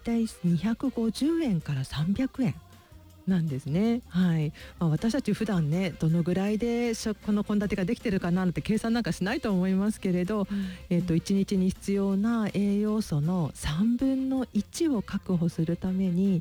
たい250円から300円なんですね。はい。私たち普段ねどのぐらいでこの献立ができてるかななんて計算なんかしないと思いますけれど、1日に必要な栄養素の3分の1を確保するために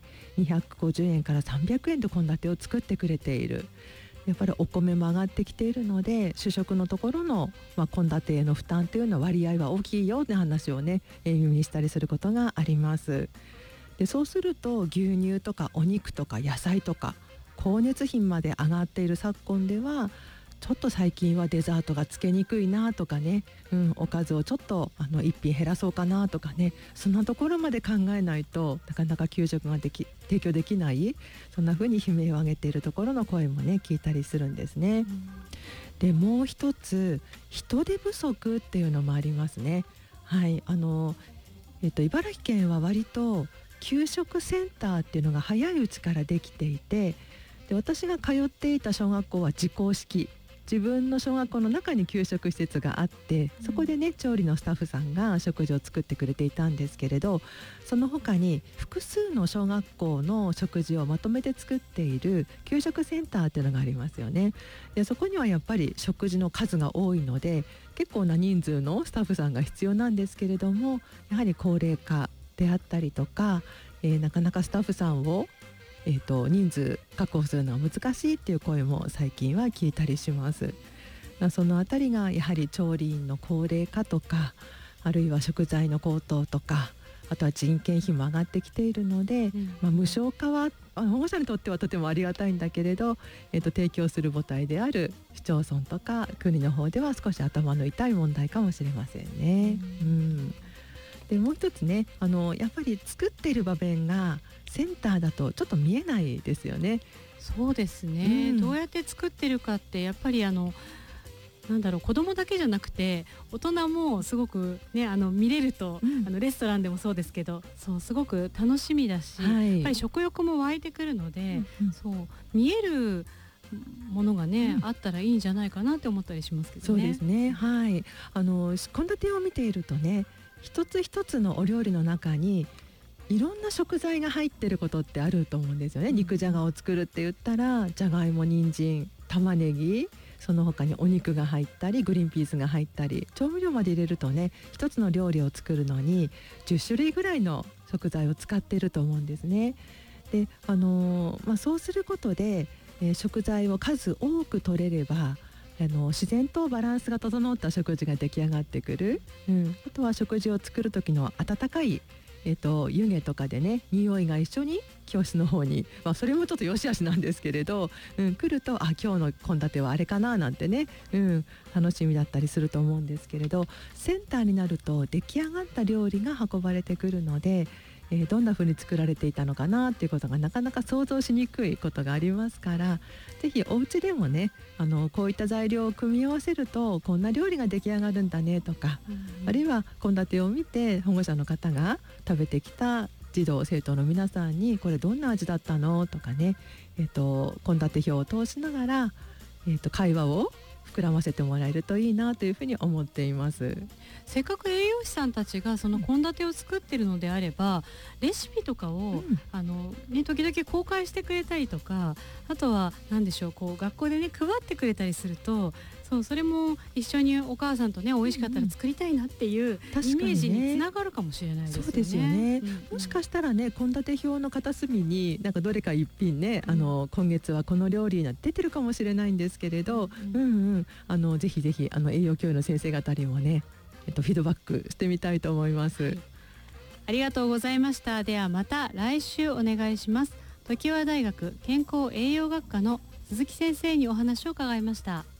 250円から300円で献立を作ってくれている。やっぱりお米も上がってきているので主食のところの献立への負担というのは割合は大きいよって話をね耳にしたりすることがあります。でそうすると牛乳とかお肉とか野菜とか光熱費まで上がっている昨今ではちょっと最近はデザートがつけにくいなとかね、おかずをちょっと一品減らそうかなとかね、そんなところまで考えないとなかなか給食が提供できない、そんな風に悲鳴を上げているところの声もね聞いたりするんですね。でもう一つ人手不足っていうのもありますね。はい。茨城県は割と給食センターっていうのが早いうちからできていて、で私が通っていた小学校は自校式、自分の小学校の中に給食施設があって、そこでね調理のスタッフさんが食事を作ってくれていたんですけれど、その他に複数の小学校の食事をまとめて作っている給食センターっていうのがありますよね。でそこにはやっぱり食事の数が多いので結構な人数のスタッフさんが必要なんですけれども、やはり高齢化であったりとか、なかなかスタッフさんを、人数確保するのは難しいっていう声も最近は聞いたりします。そのあたりがやはり調理員の高齢化とか、あるいは食材の高騰とか、あとは人件費も上がってきているので、無償化は保護者にとってはとてもありがたいんだけれど、提供する母体である市町村とか国の方では少し頭の痛い問題かもしれませんね。でもう一つね、やっぱり作っている場面がセンターだとちょっと見えないですよね。 そうですね、どうやって作ってるかってやっぱり子供だけじゃなくて大人もすごくね見れると、レストランでもそうですけど、そうすごく楽しみだし、やっぱり食欲も湧いてくるので、そう見えるものがね、あったらいいんじゃないかなって思ったりしますけどね。 そうですね。はい。献立を見ているとね、一つ一つのお料理の中にいろんな食材が入ってることってあると思うんですよね。肉じゃがを作るって言ったらじゃがいも、人参、玉ねぎ、その他にお肉が入ったりグリーンピースが入ったり、調味料まで入れるとね一つの料理を作るのに10種類ぐらいの食材を使っていると思うんですね。で、そうすることで、食材を数多く取れれば自然とバランスが整った食事が出来上がってくる、あとは食事を作る時の温かい湯気とかでね匂いが一緒に教室の方に、それもちょっと良し悪しなんですけれど、来ると今日の献立はあれかななんてね、楽しみだったりすると思うんですけれど、センターになると出来上がった料理が運ばれてくるので、どんな風に作られていたのかなっていうことがなかなか想像しにくいことがありますから、ぜひお家でもねこういった材料を組み合わせるとこんな料理が出来上がるんだねとか、あるいは献立を見て保護者の方が食べてきた児童生徒の皆さんにこれどんな味だったのとかね、献立表を通しながら、会話を膨らませてもらえるといいなというふうに思っています。 せっかく栄養士さんたちがその献立を作ってるのであれば、レシピとかを、時々公開してくれたりとか、あとは何でしょう、学校でね配ってくれたりすると、それも一緒にお母さんとね美味しかったら作りたいなっていうイメージにつながるかもしれないですよね。 そうですよね。もしかしたらね献立表の片隅にどれか一品ね、今月はこの料理が出てるかもしれないんですけれど、ぜひぜひ栄養教諭の先生方にもね、フィードバックしてみたいと思います。 ありがとうございました。ではまた来週お願いします。常盤大学健康栄養学科の鈴木先生にお話を伺いました。